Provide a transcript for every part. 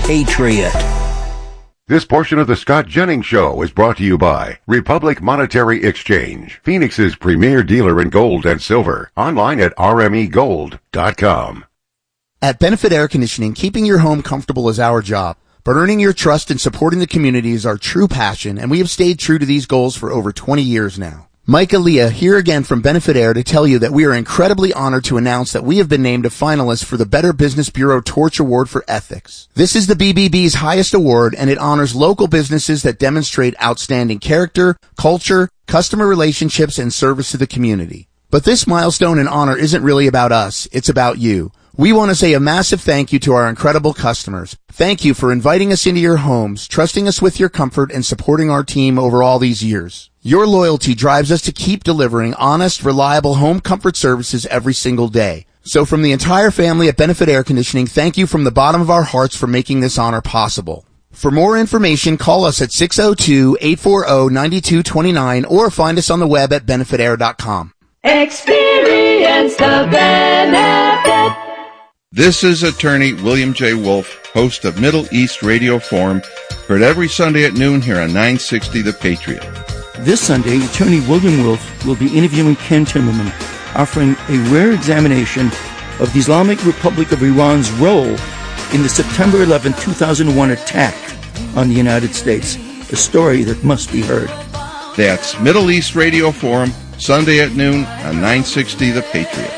Patriot. This portion of the Scott Jennings Show is brought to you by Republic Monetary Exchange, Phoenix's premier dealer in gold and silver. Online at rmegold.com. At Benefit Air Conditioning, keeping your home comfortable is our job, but earning your trust and supporting the community is our true passion, and we have stayed true to these goals for over 20 years now. Mike Aaliyah here again from Benefit Air to tell you that we are incredibly honored to announce that we have been named a finalist for the Better Business Bureau Torch Award for Ethics. This is the BBB's highest award, and it honors local businesses that demonstrate outstanding character, culture, customer relationships, and service to the community. But this milestone and honor isn't really about us, it's about you. We want to say a massive thank you to our incredible customers. Thank you for inviting us into your homes, trusting us with your comfort, and supporting our team over all these years. Your loyalty drives us to keep delivering honest, reliable home comfort services every single day. So from the entire family at Benefit Air Conditioning, thank you from the bottom of our hearts for making this honor possible. For more information, call us at 602-840-9229 or find us on the web at benefitair.com. Experience the benefit. This is attorney William J. Wolf, host of Middle East Radio Forum, heard every Sunday at noon here on 960 The Patriot. This Sunday, attorney William Wolf will be interviewing Ken Timmerman, offering a rare examination of the Islamic Republic of Iran's role in the September 11, 2001 attack on the United States, a story that must be heard. That's Middle East Radio Forum, Sunday at noon on 960 The Patriot.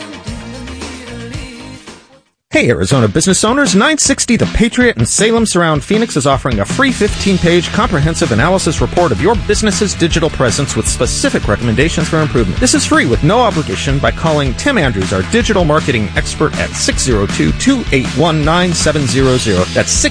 Hey, Arizona business owners, 960 The Patriot and Salem Surround Phoenix is offering a free 15-page comprehensive analysis report of your business's digital presence with specific recommendations for improvement. This is free with no obligation by calling Tim Andrews, our digital marketing expert, at 602-281-9700. That's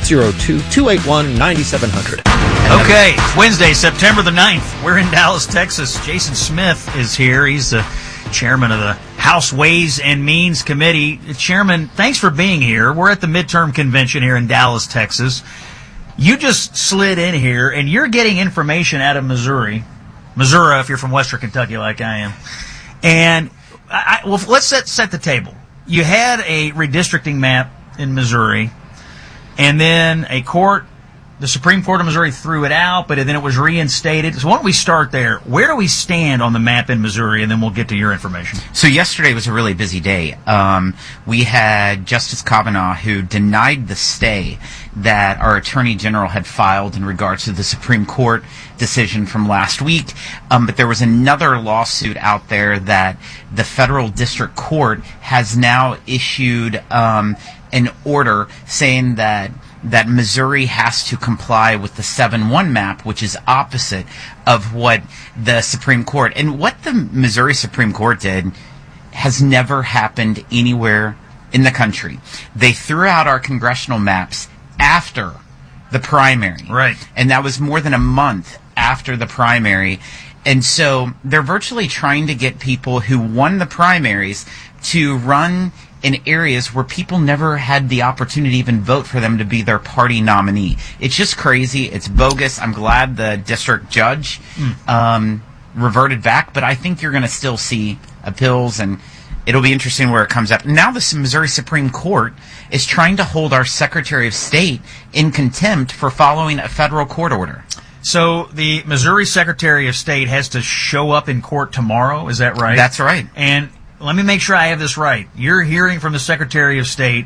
602-281-9700. Okay, it's Wednesday, September the 9th. We're in Dallas, Texas. Jason Smith is here. He's the chairman of the House Ways and Means Committee. Chairman, thanks for being here. We're at the midterm convention here in Dallas, Texas. You just slid in here, and you're getting information out of Missouri, if you're from Western Kentucky like I am. And, well, let's set the table. You had a redistricting map in Missouri, and then the Supreme Court of Missouri threw it out, but then it was reinstated. So why don't we start there? Where do we stand on the map in Missouri, and then we'll get to your information. So yesterday was a really busy day. We had Justice Kavanaugh, who denied the stay that our Attorney General had filed in regards to the Supreme Court decision from last week. But there was another lawsuit out there that the federal district court has now issued an order saying that Missouri has to comply with the 7-1 map, which is opposite of what the Supreme Court. And what the Missouri Supreme Court did has never happened anywhere in the country. They threw out our congressional maps after the primary. Right. And that was more than a month after the primary. And so they're virtually trying to get people who won the primaries to run in areas where people never had the opportunity to even vote for them to be their party nominee. It's just crazy. It's bogus. I'm glad the district judge reverted back, but I think you're going to still see appeals, and it'll be interesting where it comes up. Now the Missouri Supreme Court is trying to hold our Secretary of State in contempt for following a federal court order. So the Missouri Secretary of State has to show up in court tomorrow, is that right? That's right. And let me make sure I have this right. You're hearing from the Secretary of State.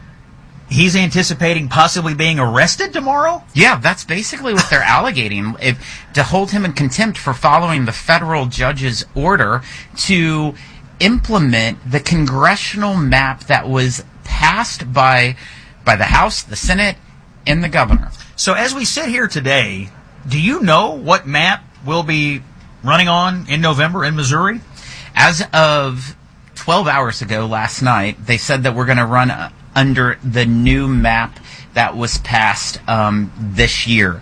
He's anticipating possibly being arrested tomorrow? Yeah, that's basically what they're alleging. To hold him in contempt for following the federal judge's order to implement the congressional map that was passed by the House, the Senate, and the governor. So as we sit here today, do you know what map will be running on in November in Missouri? As of 12 hours ago last night, they said that we're going to run under the new map that was passed this year.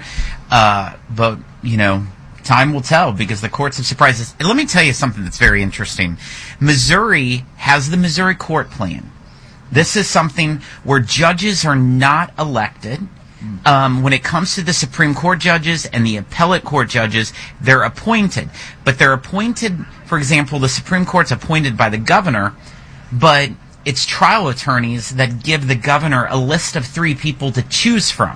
But, time will tell because the courts have surprised us. And let me tell you something that's very interesting. Missouri has the Missouri Court Plan. This is something where judges are not elected. When it comes to the Supreme Court judges and the appellate court judges, they're appointed. But they're appointed, for example, the Supreme Court's appointed by the governor, but it's trial attorneys that give the governor a list of 3 people to choose from.